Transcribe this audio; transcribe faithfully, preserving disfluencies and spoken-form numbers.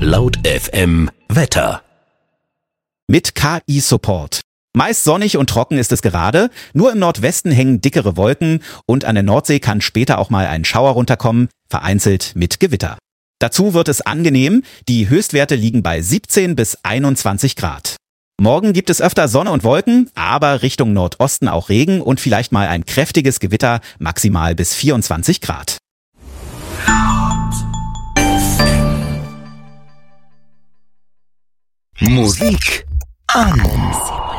Laut F M Wetter. Mit K I-Support. Meist sonnig und trocken ist es gerade, nur im Nordwesten hängen dickere Wolken und an der Nordsee kann später auch mal ein Schauer runterkommen, vereinzelt mit Gewitter. Dazu wird es angenehm, die Höchstwerte liegen bei siebzehn bis einundzwanzig Grad. Morgen gibt es öfter Sonne und Wolken, aber Richtung Nordosten auch Regen und vielleicht mal ein kräftiges Gewitter, maximal bis vierundzwanzig Grad. Musik an.